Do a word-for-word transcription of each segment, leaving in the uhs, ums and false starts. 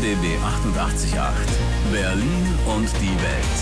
D B achtundachtzig Komma acht. Berlin und die Welt.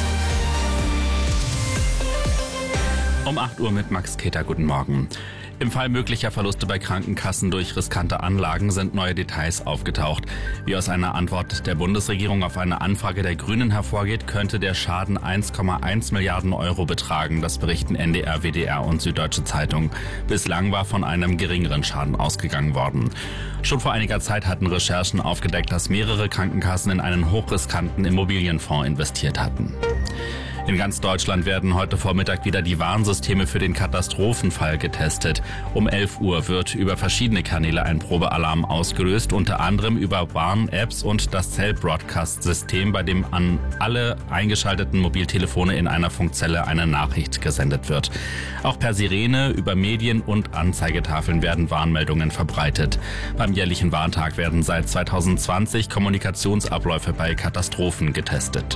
Um acht Uhr mit Max Keter. Guten Morgen. Im Fall möglicher Verluste bei Krankenkassen durch riskante Anlagen sind neue Details aufgetaucht. Wie aus einer Antwort der Bundesregierung auf eine Anfrage der Grünen hervorgeht, könnte der Schaden eins Komma eins Milliarden Euro betragen. Das berichten N D R, W D R und Süddeutsche Zeitung. Bislang war von einem geringeren Schaden ausgegangen worden. Schon vor einiger Zeit hatten Recherchen aufgedeckt, dass mehrere Krankenkassen in einen hochriskanten Immobilienfonds investiert hatten. In ganz Deutschland werden heute Vormittag wieder die Warnsysteme für den Katastrophenfall getestet. Um elf Uhr wird über verschiedene Kanäle ein Probealarm ausgelöst, unter anderem über Warn-Apps und das Cell-Broadcast-System, bei dem an alle eingeschalteten Mobiltelefone in einer Funkzelle eine Nachricht gesendet wird. Auch per Sirene, über Medien und Anzeigetafeln werden Warnmeldungen verbreitet. Beim jährlichen Warntag werden seit zweitausendzwanzig Kommunikationsabläufe bei Katastrophen getestet.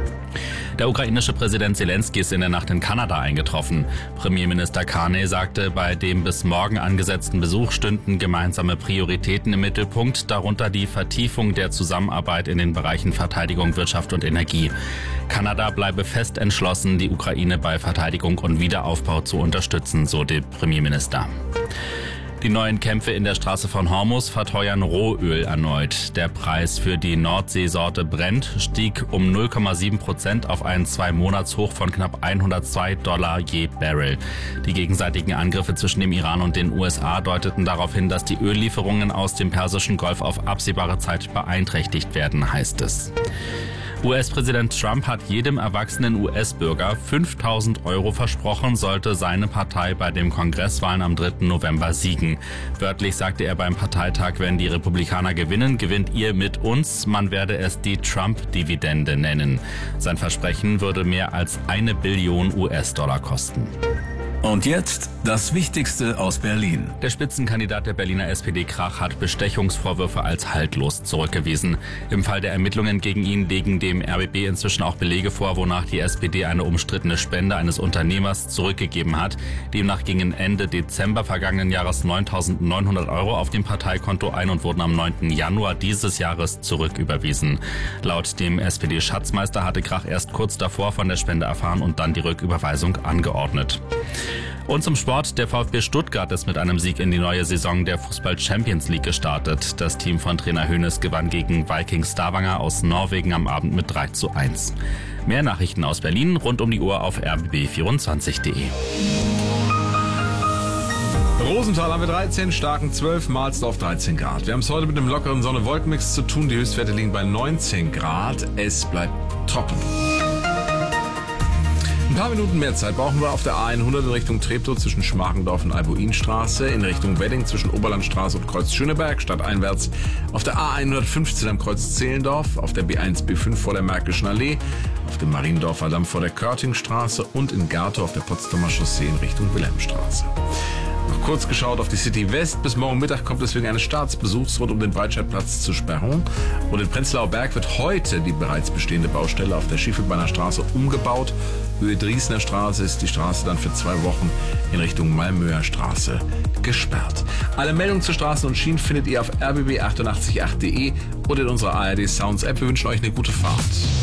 Der ukrainische Präsident Zelensky ist in der Nacht in Kanada eingetroffen. Premierminister Carney sagte, bei dem bis morgen angesetzten Besuch stünden gemeinsame Prioritäten im Mittelpunkt, darunter die Vertiefung der Zusammenarbeit in den Bereichen Verteidigung, Wirtschaft und Energie. Kanada bleibe fest entschlossen, die Ukraine bei Verteidigung und Wiederaufbau zu unterstützen, so der Premierminister. Die neuen Kämpfe in der Straße von Hormuz verteuern Rohöl erneut. Der Preis für die Nordseesorte Brent stieg um null Komma sieben Prozent auf einen Zwei-Monats-Hoch von knapp hundertzwei Dollar je Barrel. Die gegenseitigen Angriffe zwischen dem Iran und den U S A deuteten darauf hin, dass die Öllieferungen aus dem Persischen Golf auf absehbare Zeit beeinträchtigt werden, heißt es. U S-Präsident Trump hat jedem erwachsenen U S-Bürger fünftausend Euro versprochen, sollte seine Partei bei den Kongresswahlen am dritten November siegen. Wörtlich sagte er beim Parteitag, wenn die Republikaner gewinnen, gewinnt ihr mit uns. Man werde es die Trump-Dividende nennen. Sein Versprechen würde mehr als eine Billion U S-Dollar kosten. Und jetzt das Wichtigste aus Berlin. Der Spitzenkandidat der Berliner S P D Krach hat Bestechungsvorwürfe als haltlos zurückgewiesen. Im Fall der Ermittlungen gegen ihn legen dem R B B inzwischen auch Belege vor, wonach die S P D eine umstrittene Spende eines Unternehmers zurückgegeben hat. Demnach gingen Ende Dezember vergangenen Jahres neuntausendneunhundert Euro auf dem Parteikonto ein und wurden am neunten Januar dieses Jahres zurücküberwiesen. Laut dem S P D-Schatzmeister hatte Krach erst kurz davor von der Spende erfahren und dann die Rücküberweisung angeordnet. Und zum Sport. Der VfB Stuttgart ist mit einem Sieg in die neue Saison der Fußball-Champions League gestartet. Das Team von Trainer Hoeneß gewann gegen Viking Stavanger aus Norwegen am Abend mit drei zu eins. Mehr Nachrichten aus Berlin rund um die Uhr auf r b b vierundzwanzig punkt de. Rosenthal haben wir dreizehn, Starken zwölf, Mahlsdorf dreizehn Grad. Wir haben es heute mit einem lockeren Sonne-Wolkenmix zu tun. Die Höchstwerte liegen bei neunzehn Grad. Es bleibt trocken. Ein paar Minuten mehr Zeit brauchen wir auf der A hundert in Richtung Treptow zwischen Schmargendorf und Albuinstraße, in Richtung Wedding zwischen Oberlandstraße und Kreuz Schöneberg, stadteinwärts auf der A hundertfünfzehn am Kreuz Zehlendorf, auf der B eins B fünf vor der Märkischen Allee, auf dem Mariendorfer Damm vor der Körtingstraße und in Gartow auf der Potsdamer Chaussee in Richtung Wilhelmstraße. Noch kurz geschaut auf die City West. Bis morgen Mittag kommt es wegen eines Staatsbesuchs rund um den Breitscheidplatz zu Sperrung. Und in Prenzlauer Berg wird heute die bereits bestehende Baustelle auf der Schiefelbeiner Straße umgebaut. Höhe Driesner Straße ist die Straße dann für zwei Wochen in Richtung Malmöer Straße gesperrt. Alle Meldungen zu Straßen und Schienen findet ihr auf r b b achtundachtzig Komma acht punkt de oder in unserer A R D Sounds App. Wir wünschen euch eine gute Fahrt.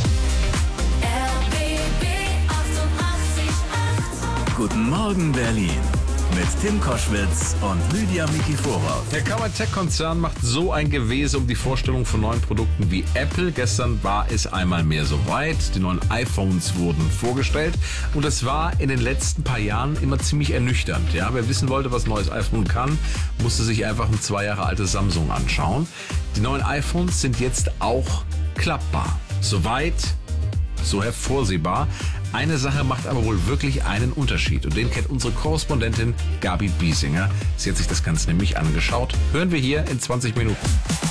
R B B achtundachtzig Komma acht. Guten Morgen Berlin. Mit Tim Koschwitz und Lydia Mikiforov. Der Kauer-Tech-Konzern macht so ein Gewese um die Vorstellung von neuen Produkten wie Apple. Gestern war es einmal mehr soweit. Die neuen iPhones wurden vorgestellt. Und das war in den letzten paar Jahren immer ziemlich ernüchternd. Ja, wer wissen wollte, was ein neues iPhone kann, musste sich einfach ein zwei Jahre altes Samsung anschauen. Die neuen iPhones sind jetzt auch klappbar. Soweit, so hervorsehbar. Eine Sache macht aber wohl wirklich einen Unterschied und den kennt unsere Korrespondentin Gabi Biesinger. Sie hat sich das Ganze nämlich angeschaut. Hören wir hier in zwanzig Minuten.